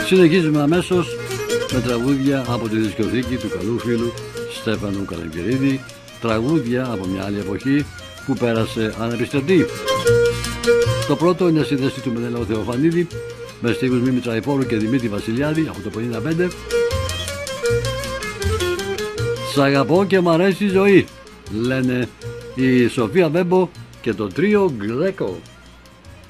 Συνεχίζουμε αμέσως με τραγούδια από τη δισκοθήκη του καλού φίλου Στέφανου Καλαμκυρίδη, τραγούδια από μια άλλη εποχή που πέρασε ανεπιστευτή. Το πρώτο είναι σύνδεση του Μενέλαου Θεοφανίδη με στίχους Μίμη Τσαϊφόρου και Δημήτρη Βασιλιάδη από το 1955. Σ' αγαπώ και μ' αρέσει η ζωή, λένε η Σοφία Βέμπο και το τρίο Γκλέκο.